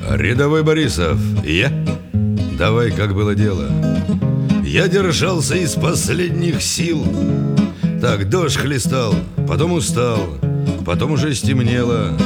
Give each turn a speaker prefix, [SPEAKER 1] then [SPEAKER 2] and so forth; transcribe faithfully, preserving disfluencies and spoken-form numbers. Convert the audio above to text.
[SPEAKER 1] Рядовой Борисов, я? Давай, как было дело. Я держался из последних сил. Так дождь хлестал, потом устал, потом уже стемнело.